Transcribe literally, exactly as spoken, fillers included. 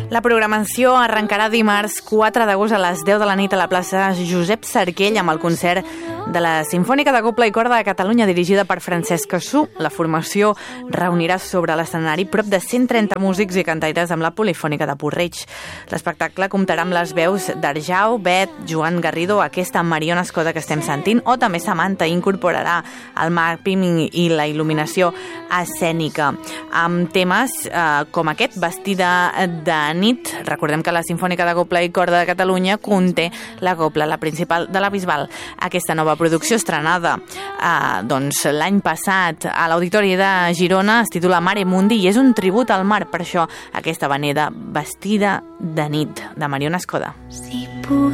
La programació arrencarà dimarts quatre d'agost a les deu de la nit a la plaça Josep Sarquell amb el concert de la Simfònica de Cobla i Corda de Catalunya dirigida per Francesc Cassú. La formació reunirà sobre l'escenari prop de cent trenta músics i cantaires amb la Polifònica de Puig-reig. L'espectacle comptarà amb les veus d'Arjau, Bet, Joan Garrido, aquesta Mariona Escoda que estem sentint, o també Samantha incorporarà el mapping i la il·luminació escènica amb temes eh, com aquest, Vestida de nit. Recordem que la Simfònica de Cobla i Corda de Catalunya conté la cobla, la principal de la Bisbal. Aquesta nova producció estrenada eh, doncs, l'any passat a l'Auditori de Girona es titula Mare Mundi i és un tribut al mar, per això aquesta vaneda Vestida de nit de Mariona Escoda. Si